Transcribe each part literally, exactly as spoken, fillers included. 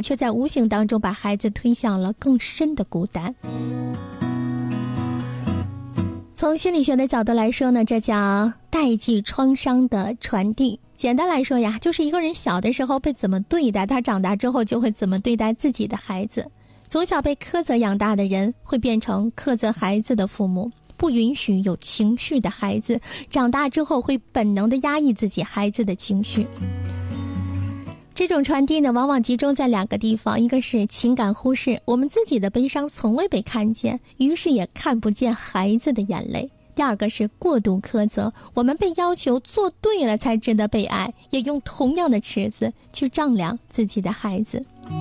却在无形当中把孩子推向了更深的孤单。从心理学的角度来说呢，这叫代际创伤的传递。简单来说呀，就是一个人小的时候被怎么对待，他长大之后就会怎么对待自己的孩子。从小被苛责养大的人，会变成苛责孩子的父母。不允许有情绪的孩子，长大之后会本能地压抑自己孩子的情绪。这种传递呢，往往集中在两个地方，一个是情感忽视，我们自己的悲伤从未被看见，于是也看不见孩子的眼泪；第二个是过度苛责，我们被要求做对了才值得被爱，也用同样的尺子去丈量自己的孩子。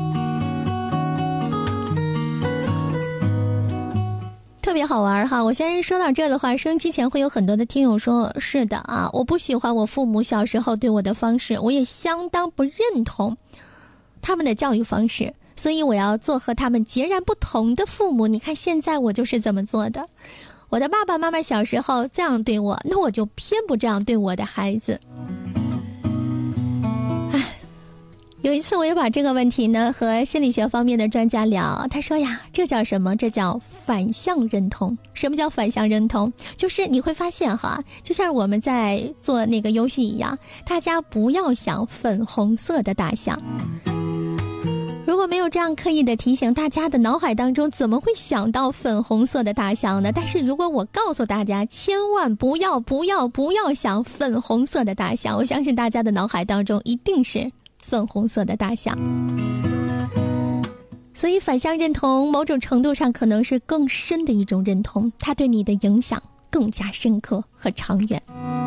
特别好玩哈！我先说到这儿的话，收音机前会有很多的听友说，是的啊，我不喜欢我父母小时候对我的方式，我也相当不认同他们的教育方式，所以我要做和他们截然不同的父母。你看现在我就是这么做的，我的爸爸妈妈小时候这样对我，那我就偏不这样对我的孩子。有一次我也把这个问题呢和心理学方面的专家聊，他说呀，这叫什么？这叫反向认同。什么叫反向认同？就是你会发现哈，就像我们在做那个游戏一样，大家不要想粉红色的大象。如果没有这样刻意的提醒，大家的脑海当中怎么会想到粉红色的大象呢？但是如果我告诉大家，千万不要不要不要想粉红色的大象，我相信大家的脑海当中一定是粉红色的大象。所以反向认同某种程度上可能是更深的一种认同，它对你的影响更加深刻和长远。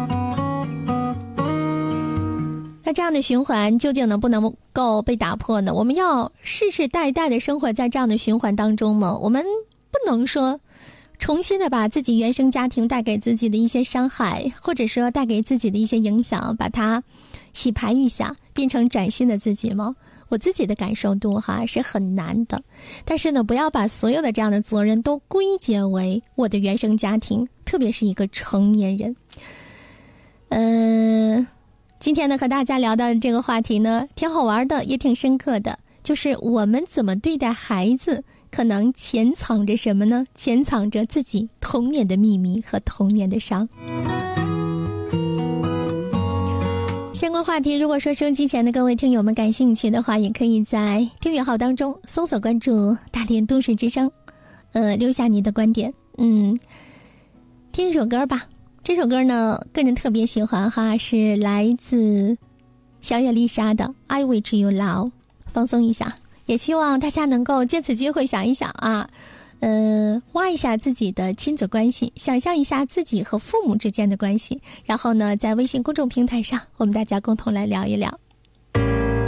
那这样的循环究竟能不能够被打破呢？我们要世世代代的生活在这样的循环当中吗？我们不能说重新的把自己原生家庭带给自己的一些伤害，或者说带给自己的一些影响，把它洗牌一下，变成崭新的自己吗？我自己的感受度哈是很难的，但是呢，不要把所有的这样的责任都归结为我的原生家庭，特别是一个成年人。嗯、呃，今天呢和大家聊到的这个话题呢，挺好玩的，也挺深刻的，就是我们怎么对待孩子，可能潜藏着什么呢？潜藏着自己童年的秘密和童年的伤。相关话题，如果说收音机前的各位听友们感兴趣的话，也可以在订阅号当中搜索关注大连都市之声，呃，留下你的观点。嗯，听一首歌吧。这首歌呢，个人特别喜欢哈，是来自小野丽莎的《I Wish You Love》，放松一下。也希望大家能够借此机会想一想啊，呃，挖一下自己的亲子关系，想象一下自己和父母之间的关系，然后呢，在微信公众平台上，我们大家共同来聊一聊。